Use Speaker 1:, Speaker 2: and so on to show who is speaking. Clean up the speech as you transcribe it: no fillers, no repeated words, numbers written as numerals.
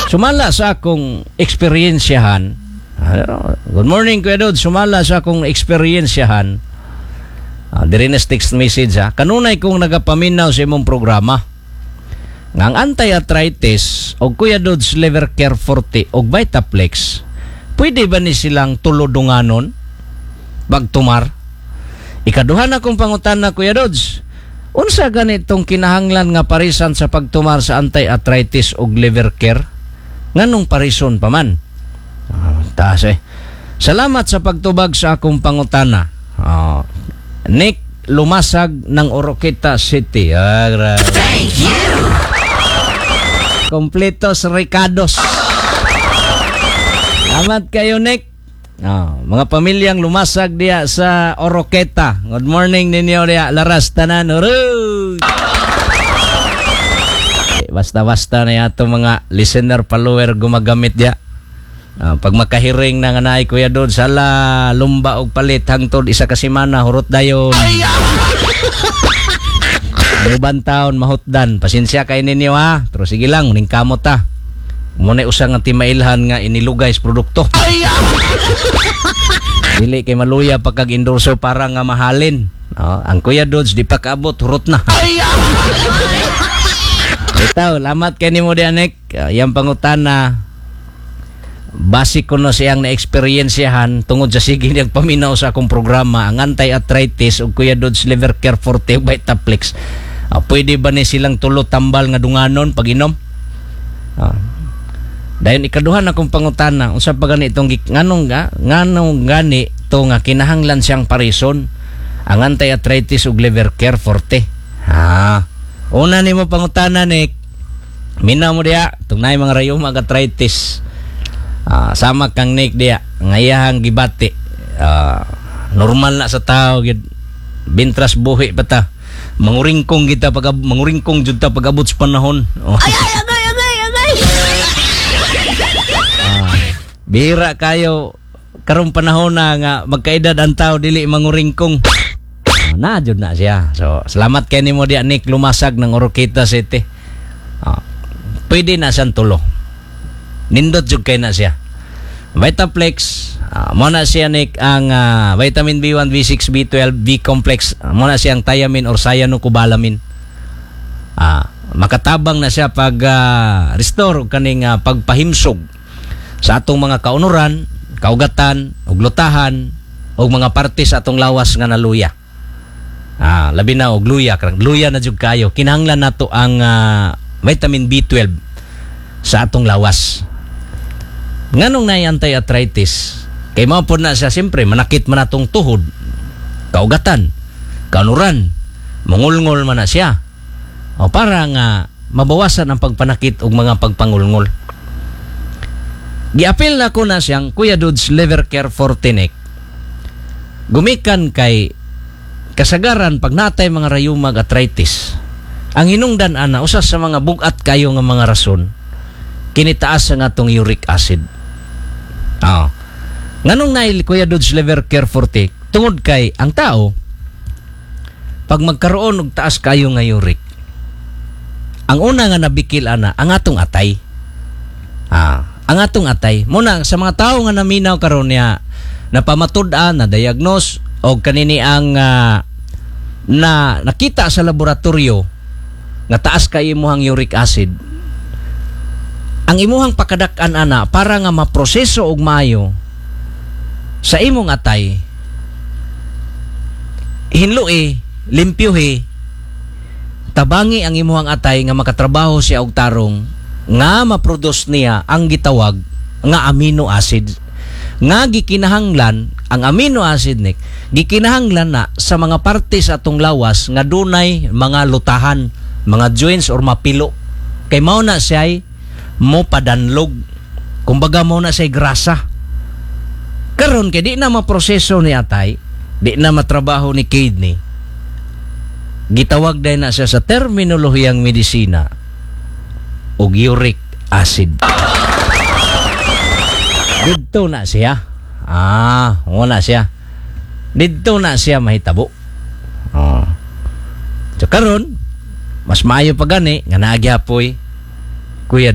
Speaker 1: Sumala sa akong eksperyensyahan, good morning Kuya Dod, sumala sa akong eksperyensyahan, diri na text message kanunay kong nagapaminaw sa imong programa. Ngang anti-arthritis o Kuya Dod's Liver Care Forte o Vitaplex, pwede ba ni silang tulodunganon bagtumar? Ikaduha na kong pangutana Kuya Dod's, unsa ganitong kinahanglan nga parisan sa pagtumar sa anti-arthritis o liver care? Nganong parison pa man? Taas Salamat sa pagtubag sa akong pangutana. Nick Lumasag ng Oroqueta City. Thank you! Kompletos Ricados. Salamat kayo, Nick. Mga pamilyang lumasag diya sa Oroqueta. Good morning ninyo diya. Laras tanan. Basta-basta na yato mga listener, follower gumagamit diya. Pag makahiring na nga naay Kuya Dod, sala lumba og palit hangtod isa ka semana hurot dayon. Uban taon mahutdan. Pasensya kay ninyo Pero sige lang, ning kamot Muna usang ang timailhan nga inilugay sa produkto. Dili kay maluya pagkag endorser para nga mahalin. Ang Kuya Dods di pa kaabot, hurot na. Ito, lamat kay nimo dianek. Yang pangutana, base ko na siyang na-experiensyahan tungod sa sige niyang paminaw sa akong programa, ang anti-arthritis o Kuya Dods Liver Care Forte Vitaplex. Pwede ba ni silang tulo tambal nga dunganon pag inom? Dayon ikaduha na kong pangutana, unsa pa gani itong nganong gani to nga kinahanglan siyang parison ang anti-arthritis ug liver care forte. Una nimo pangutana Nick, minaw mo diya tunay mga rayuma ug arthritis. Sama kang Nick diya ngayahang gibati. Normal na sa tao gid, bintras buhi pa ta. Manguringkong kita manguringkong jud ta pag-abot sa panahon. Agay. Bihira kayo karong panahon na nga magkaedad ang tao dili manguringkong. Na jud na siya. So salamat kay nimo diya Nick Lumasag ng Oroqueta City. Pwede na siyang tulo. Nindot jud kay na siya. Vitaplex, mo na siya Nick ang vitamin B1, B6, B12, B-complex. Mo na siyang thiamine or cyanocobalamin. Makatabang na siya pag restore kaning pagpahimsog sa atong mga kaunuran, kaugatan, ug lutahan, ug mga parte sa atong lawas nga naluya. Labi na og luya na jud kayo. Kinahanglan nato ang vitamin B12 sa atong lawas. Nganong nay anti-arthritis? Kay mao pod na siya siyempre manakit man atong tuhod, kaugatan, kaunuran, mangulngol man na siya. O para nga mabawasan ang pagpanakit ug mga pagpangulngol. Giapil na ko na siyang Kuya Dods Liver Care Forte Nick. Gumikan kay kasagaran pag natay mga rayumag arthritis. Ang hinungdan ana usas sa mga bugat kayo nga mga rason, kinitaas ang atong uric acid. Nganong nail Kuya Dods Liver Care Forte? Tungod kay ang tao pag magkaroon og taas kayo nga uric, ang una nga nabikil ana ang atong atay. Ang atong atay muna sa mga tao nga naminaw karon niya napamatud-an na diagnose o kanini ang na nakita sa laboratorio nga taas kay imuhang uric acid. Ang imuhang pakadak-an ana para nga maproseso og maayo sa imong atay, hinlui, limpyuhi, tabangi ang imuhang atay nga makatrabaho siya og tarong nga maproduce niya ang gitawag nga amino acid. Nga gikinahanglan ang amino acid Nick, gikinahanglan na sa mga parte sa atong lawas nga dunay mga lutahan, mga joints or mapilo. Kay mao na siya mo padanlog. Kumbaga mao na siya grasa. Karon kay di na maproseso ni atay, di na matrabaho ni kidney. Gitawag din na siya sa terminolohiyang medisina og uric acid. Dito na siya. Wala siya. Dito na siya mahitabo. So karon mas maayo pa gani nga naagyapoy Kuya